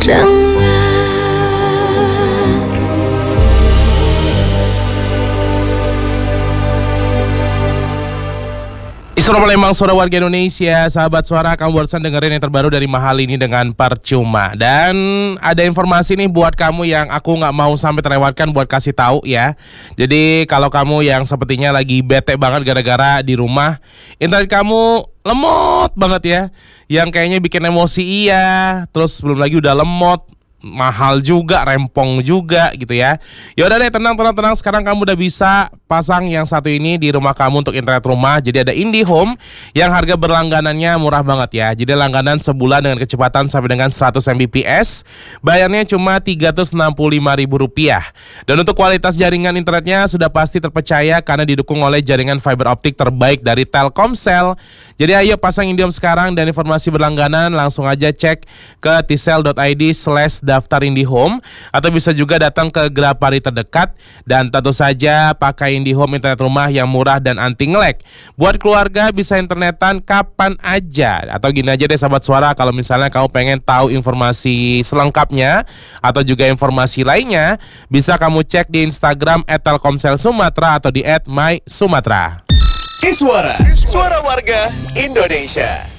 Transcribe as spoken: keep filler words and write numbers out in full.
Suara Palembang, suara warga Indonesia, sahabat suara, kamu barusan dengerin yang terbaru dari Mahal ini dengan Percuma. Dan ada informasi nih buat kamu yang aku nggak mau sampai terlewatkan buat kasih tahu ya. Jadi kalau kamu yang sepertinya lagi bete banget gara-gara di rumah internet kamu lemot banget ya, yang kayaknya bikin emosi iya, terus belum lagi udah lemot, mahal juga, rempong juga gitu ya. Ya udah deh, tenang tenang tenang. Sekarang kamu udah bisa pasang yang satu ini di rumah kamu untuk internet rumah. Jadi ada IndiHome yang harga berlangganannya murah banget ya. Jadi langganan sebulan dengan kecepatan sampai dengan seratus megabit per second. Bayarnya cuma tiga ratus enam puluh lima ribu rupiah. Dan untuk kualitas jaringan internetnya sudah pasti terpercaya karena didukung oleh jaringan fiber optik terbaik dari Telkomsel. Jadi ayo pasang IndiHome sekarang, dan informasi berlangganan langsung aja cek ke tisel dot i d slash daftar IndiHome, atau bisa juga datang ke Grapari terdekat. Dan tentu saja pakai IndiHome internet rumah yang murah dan anti nge-lag. Buat keluarga bisa internetan kapan aja. Atau gini aja deh sahabat suara, kalau misalnya kamu pengen tahu informasi selengkapnya atau juga informasi lainnya, bisa kamu cek di Instagram et telkomsel sumatera atau di et my sumatera. Iswara, suara warga Indonesia.